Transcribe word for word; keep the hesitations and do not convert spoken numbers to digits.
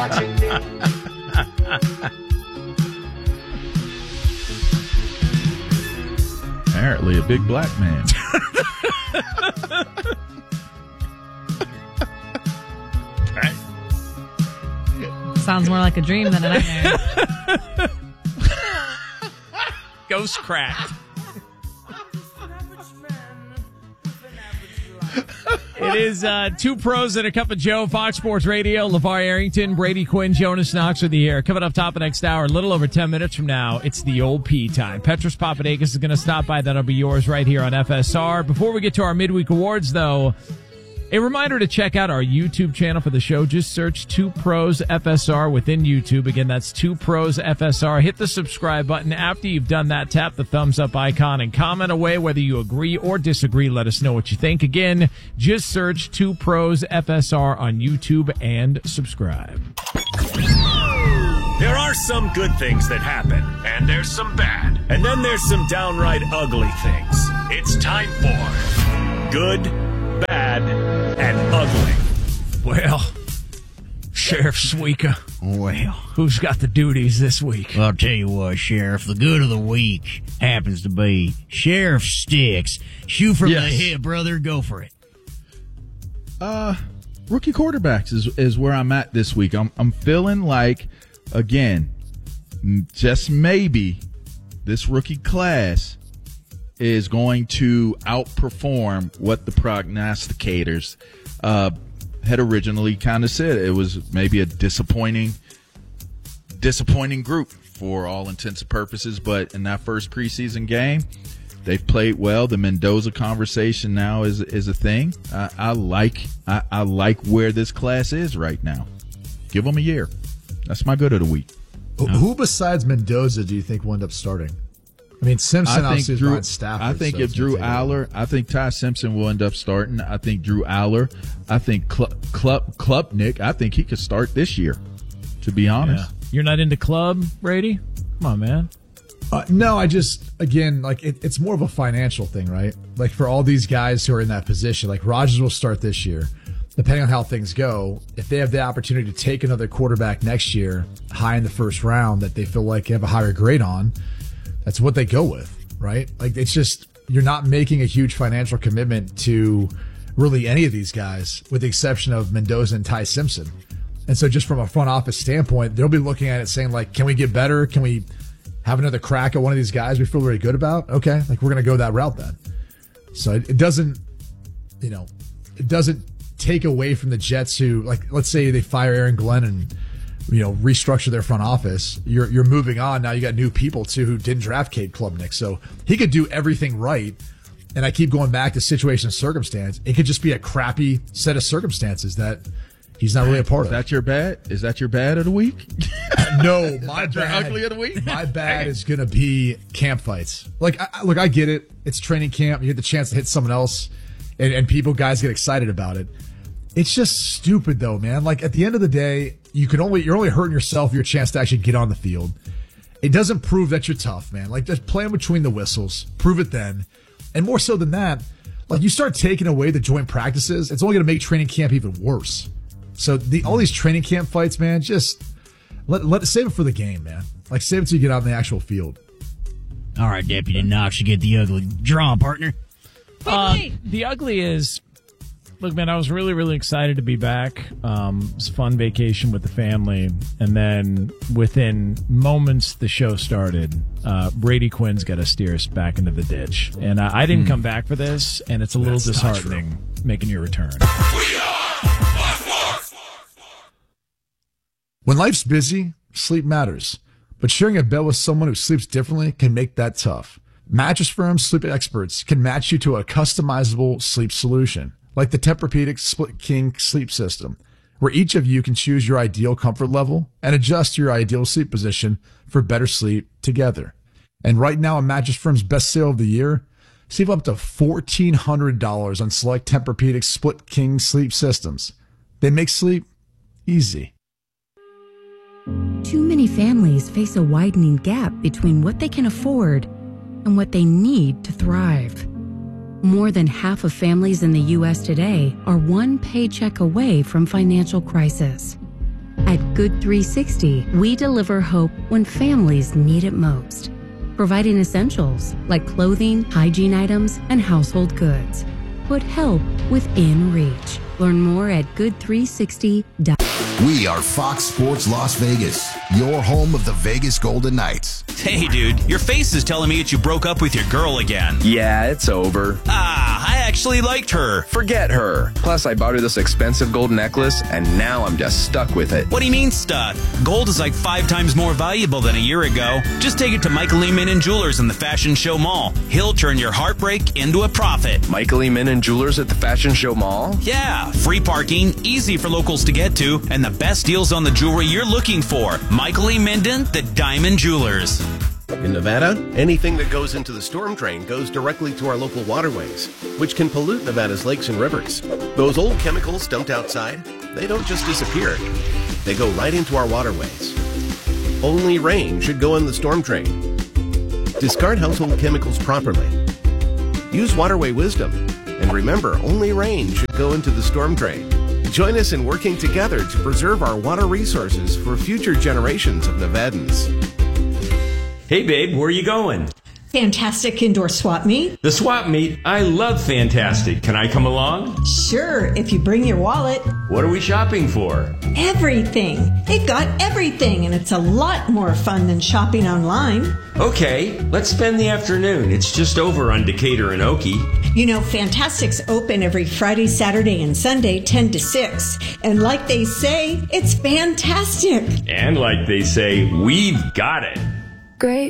Apparently a big black man. Right. Sounds more like a dream than a nightmare. Ghost cracked. It is uh, two pros and a cup of Joe, Fox Sports Radio. LeVar Arrington, Brady Quinn, Jonas Knox are the air. Coming up top of next hour, a little over ten minutes from now, it's the old P time. Petros Papadakis is going to stop by. That'll be yours right here on F S R. Before we get to our midweek awards, though, a reminder to check out our YouTube channel for the show. Just search Two Pros F S R within YouTube. Again, that's Two Pros F S R. Hit the subscribe button. After you've done that, tap the thumbs up icon and comment away whether you agree or disagree. Let us know what you think. Again, just search Two Pros F S R on YouTube and subscribe. There are some good things that happen, and there's some bad, and then there's some downright ugly things. It's time for Good, Bad, and Ugly. Well, Sheriff Suika, Well, who's got the duties this week? I'll tell you what, Sheriff, the good of the week happens to be Sheriff Sticks. Shoot from Yes. the hip, brother. Go for it. Uh, rookie quarterbacks is is where I'm at this week. I'm I'm feeling like, again, m- just maybe this rookie class is going to outperform what the prognosticators uh, had originally kind of said. It was maybe a disappointing, disappointing group for all intents and purposes. But in that first preseason game, they've played well. The Mendoza conversation now is is a thing. I, I like I, I like where this class is right now. Give them a year. That's my good of the week. Who- Who besides Mendoza do you think will end up starting? I mean, Simpson I obviously think is Drew. behind Stafford. I think so if it's gonna Drew take a while. Aller, I think Ty Simpson will end up starting. I think Drew Aller. I think Club Club Klubnik. I think he could start this year. To be honest, You're not into club, Brady? Come on, man. Uh, no, I just, again, like it, it's more of a financial thing, right? Like for all these guys who are in that position, like Rodgers will start this year. Depending on how things go, if they have the opportunity to take another quarterback next year, high in the first round, that they feel like they have a higher grade on, that's what they go with, right? Like it's just, you're not making a huge financial commitment to really any of these guys, with the exception of Mendoza and Ty Simpson. And so just from a front office standpoint, they'll be looking at it saying like, can we get better? Can we have another crack at one of these guys we feel very good about? Okay, like we're going to go that route then. So it, it doesn't, you know, it doesn't take away from the Jets who, like, let's say they fire Aaron Glenn and, you know, restructure their front office. You're you're moving on. Now you got new people too who didn't draft Cade Klubnik. So he could do everything right. And I keep going back to situation and circumstance. It could just be a crappy set of circumstances that he's not really a part is of. that your bad? Is that your bad of the week? No, my Your bad. ugly of the week? My bad is going to be camp fights. Like, I, I- look, I get it. It's training camp. You get the chance to hit someone else, and, and people, guys, get excited about it. It's just stupid, though, man. Like, at the end of the day, you can only you're only hurting yourself your chance to actually get on the field. It doesn't prove that you're tough, man. Like, just play in between the whistles. Prove it then. And more so than that, like, you start taking away the joint practices, it's only going to make training camp even worse. So the all these training camp fights, man, just let let save it for the game, man. Like, save it till you get out in the actual field. All right, Deputy Knox, you get the ugly. Draw, partner. Uh, the ugly is, look, man, I was really, really excited to be back. Um, it was a fun vacation with the family. And then within moments, the show started. Uh, Brady Quinn's got to steer us back into the ditch. And I, I didn't come back for this, and it's a little That's not disheartening making your return. When life's busy, sleep matters. But sharing a bed with someone who sleeps differently can make that tough. Mattress Firm sleep experts can match you to a customizable sleep solution, like the Tempur-Pedic Split King sleep system, where each of you can choose your ideal comfort level and adjust your ideal sleep position for better sleep together. And right now, on Mattress Firm's best sale of the year, save up to fourteen hundred dollars on select Tempur-Pedic Split King sleep systems. They make sleep easy. Too many families face a widening gap between what they can afford and what they need to thrive. More than half of families in the U S today are one paycheck away from financial crisis. At Good three sixty, we deliver hope when families need it most, providing essentials like clothing, hygiene items, and household goods. Put help within reach. Learn more at good three sixty dot com. We are Fox Sports Las Vegas, your home of the Vegas Golden Knights. Hey, dude, your face is telling me that you broke up with your girl again. Yeah, it's over. Ah, I actually liked her. Forget her. Plus, I bought her this expensive gold necklace, and now I'm just stuck with it. What do you mean stuck? Gold is like five times more valuable than a year ago. Just take it to Michael E. Minnan Jewelers in the Fashion Show Mall. He'll turn your heartbreak into a profit. Michael E. Minnan Jewelers at the Fashion Show Mall? Yeah, free parking, easy for locals to get to, and the best deals on the jewelry you're looking for. Michael E. Minden, the Diamond Jewelers. In Nevada, anything that goes into the storm drain goes directly to our local waterways, which can pollute Nevada's lakes and rivers. Those old chemicals dumped outside, they don't just disappear. They go right into our waterways. Only rain should go in the storm drain. Discard household chemicals properly. Use waterway wisdom. And remember, only rain should go into the storm drain. Join us in working together to preserve our water resources for future generations of Nevadans. Hey, babe, where are you going? Fantastic Indoor Swap Meet. The swap meet? I love Fantastic. Can I come along? Sure, if you bring your wallet. What are we shopping for? Everything. It got everything, and it's a lot more fun than shopping online. Okay, let's spend the afternoon. It's just over on Decatur and Okie. You know, Fantastic's open every Friday, Saturday, and Sunday, ten to six. And like they say, it's fantastic. And like they say, we've got it. Great